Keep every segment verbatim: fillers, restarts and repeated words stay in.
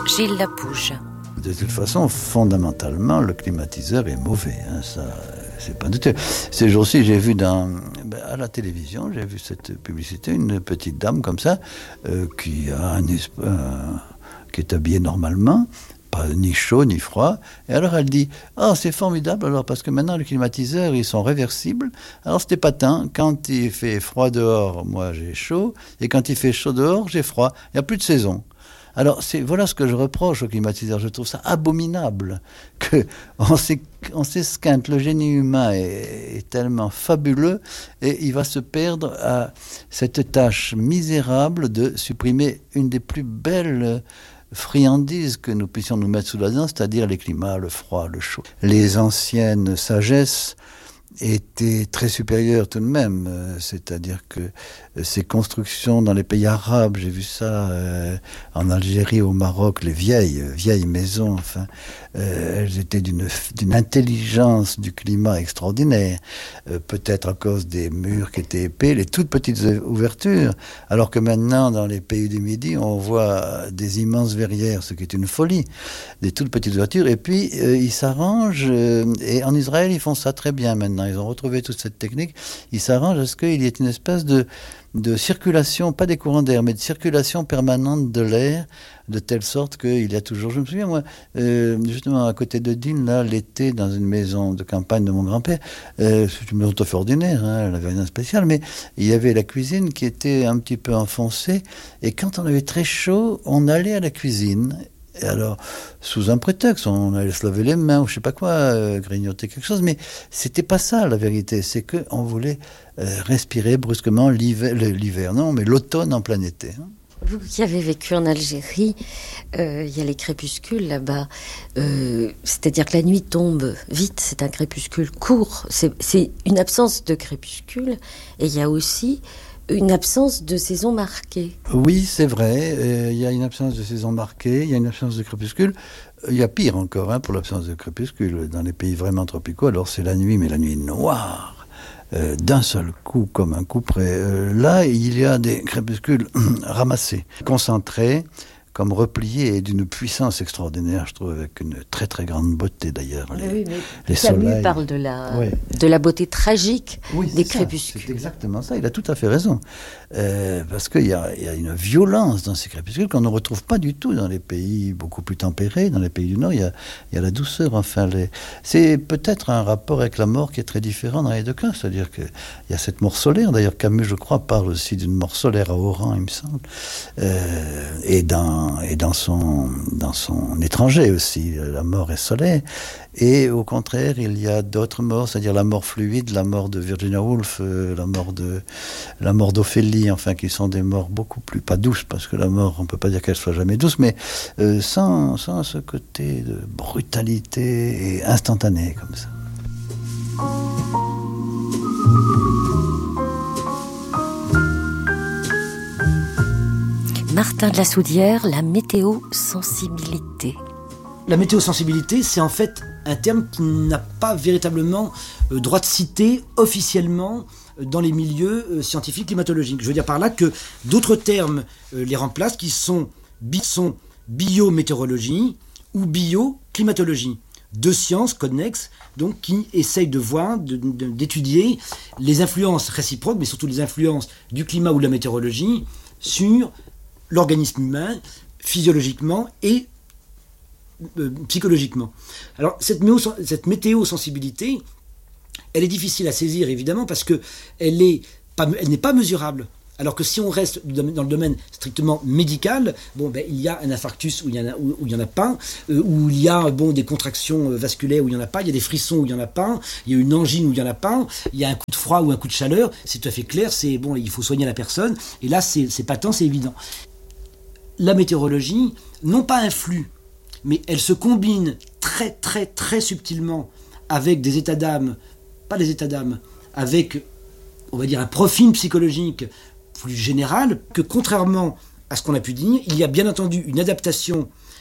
Gilles Lapouge. De toute façon, fondamentalement, le climatiseur est mauvais. Hein, ça, c'est pas douté. Ces jours-ci, j'ai vu dans, ben, à la télévision, j'ai vu cette publicité, une petite dame comme ça, euh, qui a un, euh, qui est habillée normalement, pas ni chaud ni froid. Et alors elle dit, ah, oh, c'est formidable, alors parce que maintenant les climatiseurs ils sont réversibles. Alors c'était pas tant. Quand il fait froid dehors, moi j'ai chaud, et quand il fait chaud dehors, j'ai froid. Il n'y a plus de saison. Alors, c'est, voilà ce que je reproche aux climatiseurs. Je trouve ça abominable qu'on on s'esquinte. Le génie humain est, est tellement fabuleux et il va se perdre à cette tâche misérable de supprimer une des plus belles friandises que nous puissions nous mettre sous la dent, c'est-à-dire les climats, le froid, le chaud. Les anciennes sagesses étaient très supérieures tout de même, euh, c'est-à-dire que euh, ces constructions dans les pays arabes, j'ai vu ça euh, en Algérie, au Maroc, les vieilles, vieilles maisons, enfin, euh, elles étaient d'une, d'une intelligence du climat extraordinaire, euh, peut-être à cause des murs qui étaient épais, les toutes petites ouvertures, alors que maintenant, dans les pays du Midi, on voit des immenses verrières, ce qui est une folie, des toutes petites ouvertures, et puis euh, ils s'arrangent, euh, et en Israël, ils font ça très bien maintenant. Ils ont retrouvé toute cette technique. Ils s'arrangent à ce qu'il y ait une espèce de, de circulation, pas des courants d'air, mais de circulation permanente de l'air, de telle sorte qu'il y a toujours... Je me souviens, moi, euh, justement, à côté de Digne, là, l'été, dans une maison de campagne de mon grand-père, euh, c'est une maison tout à fait ordinaire, hein, elle n'avait rien de spécial, mais il y avait la cuisine qui était un petit peu enfoncée, et quand on avait très chaud, on allait à la cuisine. Et alors, sous un prétexte, on allait se laver les mains ou je sais pas quoi, euh, grignoter quelque chose, mais c'était pas ça la vérité, c'est qu'on voulait euh, respirer brusquement l'hiver, l'hiver, non, mais l'automne en plein été. Hein. Vous qui avez vécu en Algérie, euh, il y a les crépuscules là-bas, euh, c'est-à-dire que la nuit tombe vite, c'est un crépuscule court, c'est, c'est une absence de crépuscule, et il y a aussi une absence de saison marquée. Oui, c'est vrai, il y a une absence de saison marquée, il y a une absence de crépuscule. Il y a pire encore hein, pour l'absence de crépuscule. Dans les pays vraiment tropicaux, alors c'est la nuit, mais la nuit noire, euh, d'un seul coup, comme un coup près. Euh, là, il y a des crépuscules ramassés, concentrés, comme repliés et d'une puissance extraordinaire, je trouve, avec une très très grande beauté d'ailleurs. Les, oui, mais les Camus soleils. parle de la, oui. de la beauté tragique oui, des c'est crépuscules. Ça, c'est exactement ça, il a tout à fait raison. Euh, parce qu'il y a, il y a une violence dans ces crépuscules qu'on ne retrouve pas du tout dans les pays beaucoup plus tempérés. Dans les pays du Nord, il y a, il y a la douceur. Enfin, les... c'est peut-être un rapport avec la mort qui est très différent dans les deux cas. C'est-à-dire qu'il y a cette mort solaire. D'ailleurs, Camus, je crois, parle aussi d'une mort solaire à Oran, il me semble. Euh, et dans, et dans, son, dans son étranger aussi, la mort est solaire. Et au contraire, il y a d'autres morts, c'est-à-dire la mort fluide, la mort de Virginia Woolf, euh, la mort de la mort d'Ophélie, enfin, qui sont des morts beaucoup plus, pas douces, parce que la mort, on ne peut pas dire qu'elle soit jamais douce, mais euh, sans, sans ce côté de brutalité et instantané, comme ça. Martin de la Soudière, la météo-sensibilité. La météosensibilité, c'est en fait un terme qui n'a pas véritablement euh, droit de citer officiellement euh, dans les milieux euh, scientifiques climatologiques. Je veux dire par là que d'autres termes euh, les remplacent qui sont, bi- sont biométéorologie ou bioclimatologie. Deux sciences connexes donc, qui essayent de voir, de, de, d'étudier les influences réciproques, mais surtout les influences du climat ou de la météorologie sur l'organisme humain, physiologiquement et Euh, psychologiquement. Alors cette, méo, cette météosensibilité, elle est difficile à saisir évidemment parce que elle est pas, elle n'est pas mesurable. Alors que si on reste dans le domaine strictement médical, bon ben il y a un infarctus où il y en a où, où il y en a pas, euh, où il y a bon des contractions vasculaires où il y en a pas, il y a des frissons où il y en a pas, il y a une angine où il y en a pas, il y a un coup de froid ou un coup de chaleur, c'est tout à fait clair, c'est bon, il faut soigner la personne et là c'est c'est patent, c'est évident. La météorologie, non pas un flux, mais elle se combine très très très subtilement avec des états d'âme, pas des états d'âme, avec, on va dire, un profil psychologique plus général, que contrairement à ce qu'on a pu dire, il y a bien entendu une adaptation, mais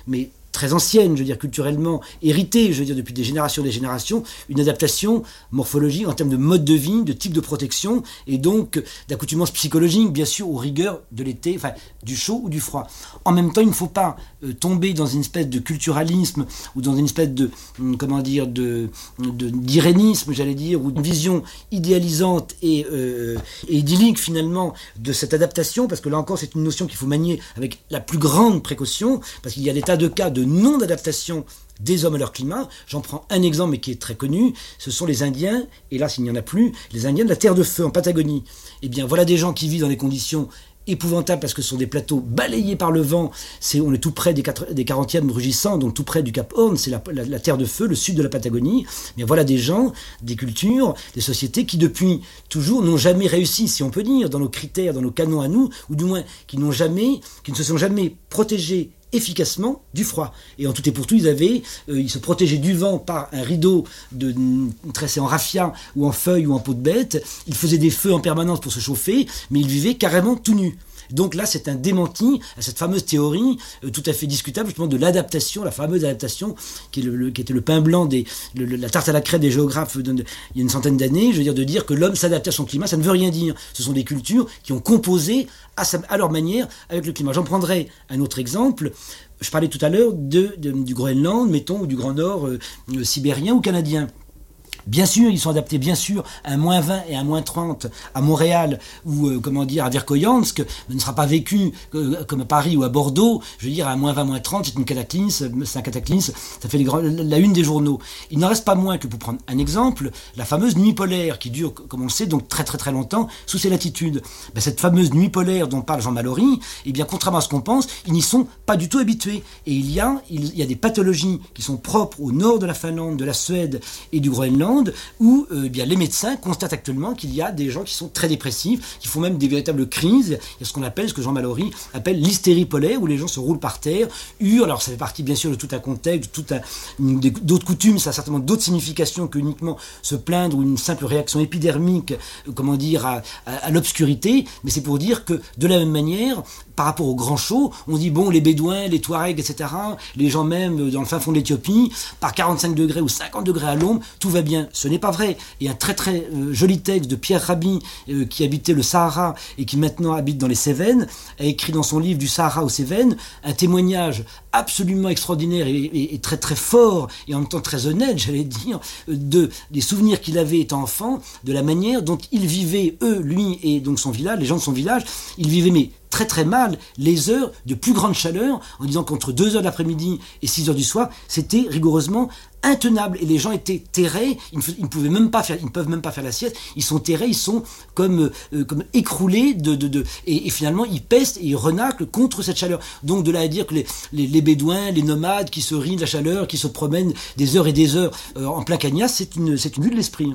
très ancienne, je veux dire culturellement héritée, je veux dire depuis des générations et des générations, une adaptation morphologique en termes de mode de vie, de type de protection, et donc d'accoutumance psychologique, bien sûr, aux rigueurs de l'été, enfin du chaud ou du froid. En même temps, il ne faut pas euh, tomber dans une espèce de culturalisme ou dans une espèce de, hum, comment dire, de, de d'irénisme, j'allais dire, ou une vision idéalisante et, euh, et idyllique finalement de cette adaptation, parce que là encore, c'est une notion qu'il faut manier avec la plus grande précaution, parce qu'il y a des tas de cas de non-adaptation des hommes à leur climat. J'en prends un exemple, mais qui est très connu, ce sont les Indiens, et là, s'il n'y en a plus, les Indiens de la Terre de Feu, en Patagonie. Eh bien, voilà des gens qui vivent dans des conditions épouvantables, parce que ce sont des plateaux balayés par le vent. C'est, on est tout près des, quatre, des quarantièmes rugissants, donc tout près du Cap Horn, c'est la, la, la Terre de Feu, le sud de la Patagonie. Mais voilà des gens, des cultures, des sociétés qui, depuis toujours, n'ont jamais réussi, si on peut dire, dans nos critères, dans nos canons à nous, ou du moins, qui n'ont jamais, qui ne se sont jamais protégés efficacement du froid. Et en tout et pour tout, ils avaient, euh, ils se protégeaient du vent par un rideau de, de, tressé en raffia ou en feuilles ou en peau de bête. Ils faisaient des feux en permanence pour se chauffer, mais ils vivaient carrément tout nus. Donc là, c'est un démenti à cette fameuse théorie euh, tout à fait discutable, justement, de l'adaptation, la fameuse adaptation qui, est le, le, qui était le pain blanc, des, le, le, la tarte à la crème des géographes de, de, il y a une centaine d'années. Je veux dire, de dire que l'homme s'adapte à son climat, ça ne veut rien dire. Ce sont des cultures qui ont composé à, sa, à leur manière avec le climat. J'en prendrai un autre exemple. Je parlais tout à l'heure de, de, du Groenland, mettons, ou du Grand Nord euh, euh, sibérien ou canadien. Bien sûr, ils sont adaptés, bien sûr, à un moins vingt et à un moins trente à Montréal ou, euh, comment dire, à Verkhoyansk, mais ne sera pas vécu euh, comme à Paris ou à Bordeaux. Je veux dire, à moins vingt, moins trente, c'est une cataclysme, c'est un cataclysme, ça fait les grands, la une des journaux. Il n'en reste pas moins que, pour prendre un exemple, la fameuse nuit polaire qui dure, comme on le sait, donc très très très longtemps, sous ces latitudes. Ben, cette fameuse nuit polaire dont parle Jean Mallory, eh bien, contrairement à ce qu'on pense, ils n'y sont pas du tout habitués. Et il y a, il y a des pathologies qui sont propres au nord de la Finlande, de la Suède et du Groenland, où euh, eh bien, les médecins constatent actuellement qu'il y a des gens qui sont très dépressifs, qui font même des véritables crises. Il y a ce qu'on appelle, ce que Jean Mallory appelle l'hystérie polaire, où les gens se roulent par terre, hurlent. Alors ça fait partie bien sûr de tout un contexte, de tout un, une, d'autres coutumes, ça a certainement d'autres significations que uniquement se plaindre ou une simple réaction épidermique, euh, comment dire, à, à, à l'obscurité. Mais c'est pour dire que de la même manière, par rapport au grand chaud, on dit bon, les Bédouins, les Touaregs, et cetera, les gens même dans le fin fond de l'Éthiopie, par quarante-cinq degrés ou cinquante degrés à l'ombre, tout va bien. Ce n'est pas vrai. Il y a un très très euh, joli texte de Pierre Rabhi euh, qui habitait le Sahara et qui maintenant habite dans les Cévennes, a écrit dans son livre Du Sahara aux Cévennes un témoignage absolument extraordinaire et, et, et très très fort et en même temps très honnête, j'allais dire, de des souvenirs qu'il avait étant enfant, de la manière dont il vivait, eux, lui et donc son village, les gens de son village, ils vivaient mais très très mal les heures de plus grande chaleur, en disant qu'entre deux heures de l'après-midi et six heures du soir, c'était rigoureusement intenable et les gens étaient terrés, ils ne, ils ne pouvaient même pas faire, ils ne peuvent même pas faire la sieste, ils sont terrés, ils sont comme euh, comme écroulés de de, de et, et finalement ils pestent et ils renaclent contre cette chaleur. Donc de là à dire que les les, les Bédouins, les nomades qui se rient de la chaleur, qui se promènent des heures et des heures euh, en plein Cagnas, c'est une c'est une vue de l'esprit.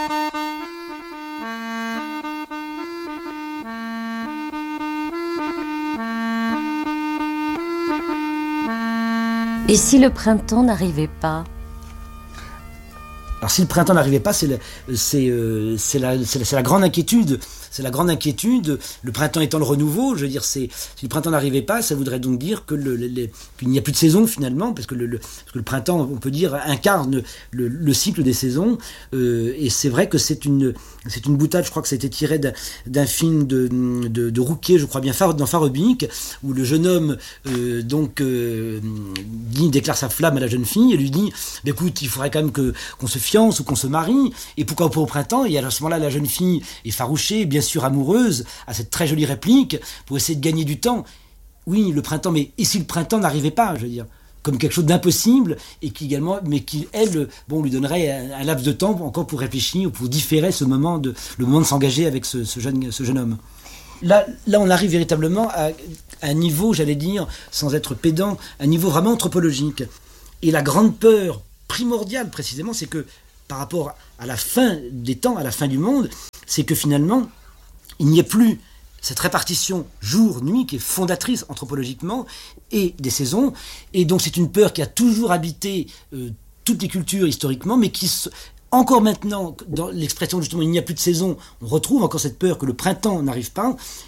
Et si le printemps n'arrivait pas ? Alors si le printemps n'arrivait pas, c'est, le, c'est, euh, c'est, la, c'est, la, c'est la grande inquiétude. C'est la grande inquiétude. Le printemps étant le renouveau, je veux dire, c'est, si le printemps n'arrivait pas, ça voudrait donc dire que le, le, le, qu'il n'y a plus de saison finalement, parce que le, le, parce que le printemps, on peut dire, incarne le, le cycle des saisons. Euh, et c'est vrai que c'est une, c'est une boutade. Je crois que ça a été tiré d'un, d'un film de, de, de Rouquier, je crois bien, dans Farabic, où le jeune homme euh, donc euh, dit, déclare sa flamme à la jeune fille et lui dit, bah, écoute, il faudrait quand même que qu'on se fiance ou qu'on se marie. Et pourquoi pas au printemps ? Et à ce moment-là, la jeune fille est farouchée, bien sûr amoureuse, à cette très jolie réplique pour essayer de gagner du temps. Oui, le printemps, mais et si le printemps n'arrivait pas, je veux dire, comme quelque chose d'impossible et qui également, mais qui elle, bon, lui donnerait un, un laps de temps encore pour réfléchir ou pour différer ce moment de le moment de s'engager avec ce, ce jeune ce jeune homme. Là, là, on arrive véritablement à, à un niveau, j'allais dire, sans être pédant, un niveau vraiment anthropologique. Et la grande peur primordiale, précisément, c'est que par rapport à la fin des temps, à la fin du monde, c'est que finalement, il n'y ait plus cette répartition jour-nuit qui est fondatrice anthropologiquement et des saisons. Et donc c'est une peur qui a toujours habité euh, toutes les cultures historiquement, mais qui, encore maintenant, dans l'expression justement il n'y a plus de saison, on retrouve encore cette peur que le printemps n'arrive pas.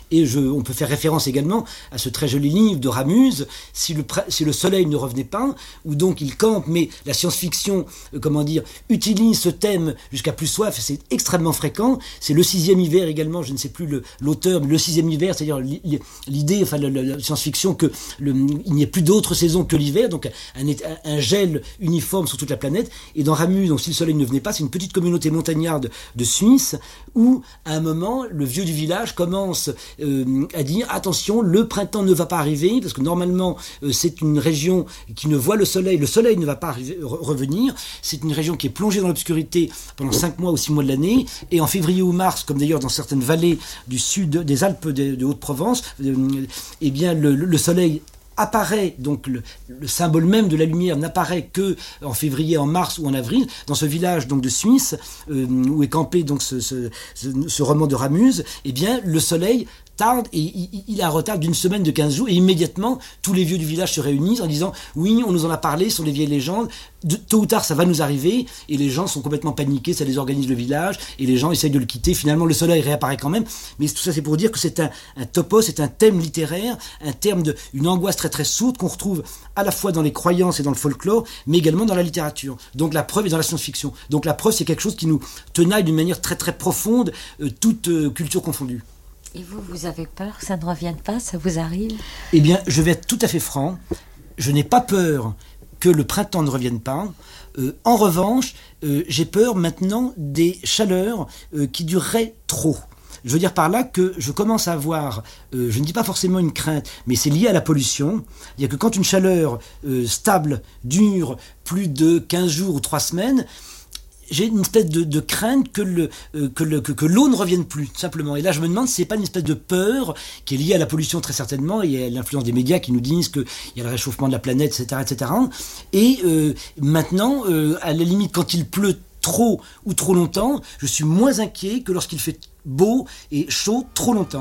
Et je, on peut faire référence également à ce très joli livre de Ramuse, si le, si le soleil ne revenait pas, où donc il campe, mais la science-fiction, euh, comment dire, utilise ce thème jusqu'à plus soif, c'est extrêmement fréquent. C'est le sixième hiver également, je ne sais plus le, l'auteur, mais le sixième hiver, c'est-à-dire l'idée, enfin la, la, la science-fiction, que le, il n'y ait plus d'autres saisons que l'hiver, donc un, un, un gel uniforme sur toute la planète. Et dans Ramuse, donc si le soleil ne venait pas, c'est une petite communauté montagnarde de Suisse, où à un moment, le vieux du village commence euh, à dire attention, le printemps ne va pas arriver, parce que normalement euh, c'est une région qui ne voit le soleil, le soleil ne va pas arriver, re- revenir, c'est une région qui est plongée dans l'obscurité pendant cinq mois ou six mois de l'année, et en février ou mars, comme d'ailleurs dans certaines vallées du sud des Alpes de, de Haute-Provence, euh, eh bien le, le soleil apparaît, donc le, le symbole même de la lumière n'apparaît que en février, en mars ou en avril, dans ce village donc de Suisse, euh, où est campé donc ce, ce, ce, ce roman de Ramuse, eh bien le soleil tarde et il, il a un retard d'une semaine, de quinze jours, et immédiatement tous les vieux du village se réunissent en disant oui, on nous en a parlé, ce sont des vieilles légendes, de, tôt ou tard ça va nous arriver, et les gens sont complètement paniqués, ça désorganise le village, et les gens essayent de le quitter. Finalement le soleil réapparaît quand même, mais tout ça c'est pour dire que c'est un, un topos, c'est un thème littéraire, un terme de, une angoisse très très sourde qu'on retrouve à la fois dans les croyances et dans le folklore, mais également dans la littérature. Donc la preuve est dans la science-fiction. Donc la preuve c'est quelque chose qui nous tenaille d'une manière très très profonde, euh, toute euh, culture confondue. Et vous, vous avez peur que ça ne revienne pas, ça vous arrive? Eh bien, je vais être tout à fait franc. Je n'ai pas peur que le printemps ne revienne pas. Euh, en revanche, euh, j'ai peur maintenant des chaleurs euh, qui dureraient trop. Je veux dire par là que je commence à avoir, euh, je ne dis pas forcément une crainte, mais c'est lié à la pollution. Il y a que quand une chaleur euh, stable dure plus de quinze jours ou trois semaines, j'ai une espèce de, de crainte que, le, euh, que, le, que, que l'eau ne revienne plus, tout simplement. Et là, je me demande si c'est pas une espèce de peur qui est liée à la pollution très certainement, et à l'influence des médias qui nous disent qu'il y a le réchauffement de la planète, et cetera, et cetera. Et euh, maintenant, euh, à la limite, quand il pleut trop ou trop longtemps, je suis moins inquiet que lorsqu'il fait beau et chaud trop longtemps.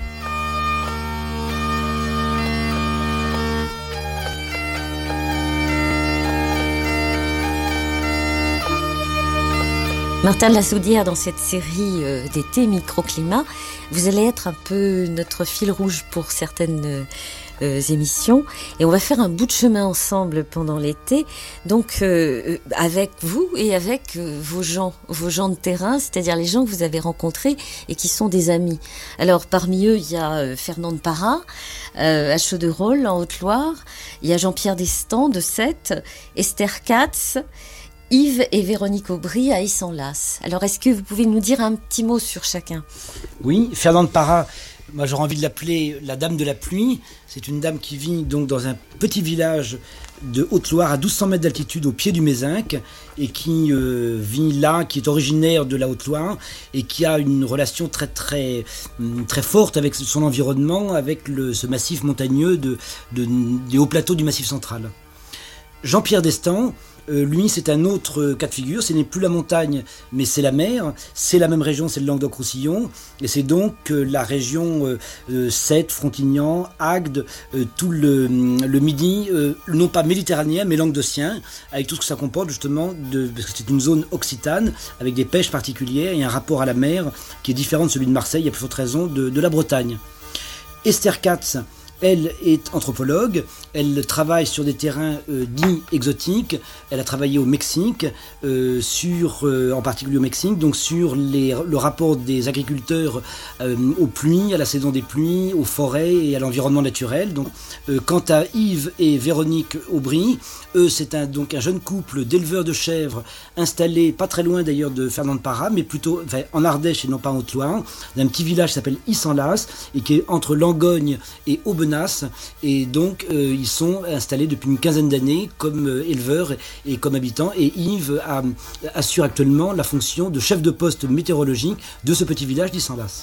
Martin de la Soudière, dans cette série euh, d'été Microclimat, vous allez être un peu notre fil rouge pour certaines euh, émissions, et on va faire un bout de chemin ensemble pendant l'été, donc euh, avec vous et avec euh, vos gens, vos gens de terrain, c'est-à-dire les gens que vous avez rencontrés et qui sont des amis. Alors parmi eux, il y a euh, Fernand de Para, euh, à Chauderolles, en Haute-Loire, il y a Jean-Pierre Destan de Sète, Esther Katz, Yves et Véronique Aubry à Ys-en-Lasse. Alors, est-ce que vous pouvez nous dire un petit mot sur chacun? Oui, Fernand de Para, moi j'aurais envie de l'appeler la Dame de la Pluie. C'est une dame qui vit donc dans un petit village de Haute-Loire à douze cents mètres d'altitude au pied du Mézinc, et qui euh, vit là, qui est originaire de la Haute-Loire et qui a une relation très très très forte avec son environnement, avec le, ce massif montagneux de, de, des hauts plateaux du Massif central. Jean-Pierre Destan, Euh, lui, c'est un autre cas de figure. Ce n'est plus la montagne, mais c'est la mer. C'est la même région, c'est le Languedoc-Roussillon. Et c'est donc euh, la région euh, euh, Sète, Frontignan, Agde, euh, tout le, le Midi, euh, non pas méditerranéen, mais languedocien, avec tout ce que ça comporte justement, de, parce que c'est une zone occitane, avec des pêches particulières et un rapport à la mer qui est différent de celui de Marseille, à plus forte raison, de, de la Bretagne. Esther Katz, elle est anthropologue, elle travaille sur des terrains euh, dits exotiques, elle a travaillé au Mexique, euh, sur, euh, en particulier au Mexique, donc sur les, le rapport des agriculteurs euh, aux pluies, à la saison des pluies, aux forêts et à l'environnement naturel. Donc, euh, quant à Yves et Véronique Aubry, eux c'est un, donc un jeune couple d'éleveurs de chèvres installés pas très loin d'ailleurs de Fernand de Para, mais plutôt enfin, en Ardèche et non pas en Haute-Loire, dans un petit village qui s'appelle Ys-en-Lasse et qui est entre Langogne et Aubenas. Et donc euh, ils sont installés depuis une quinzaine d'années comme euh, éleveurs et, et comme habitants, et Yves a, assure actuellement la fonction de chef de poste météorologique de ce petit village d'Ys-en-Lasse.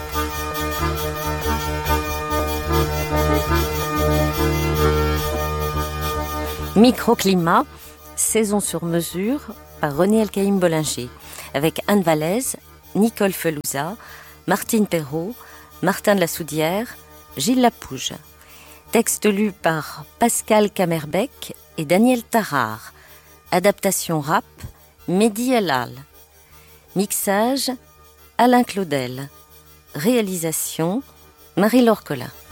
Microclimat, saison sur mesure, par René Elkaïm Bollinger, avec Anne Vallès, Nicole Felouza, Martine Perrault, Martin de la Soudière, Gilles Lapouge. Texte lu par Pascal Camerbec et Daniel Tarare. Adaptation rap, Mehdi Elal. Mixage, Alain Claudel. Réalisation, Marie-Laure Collat.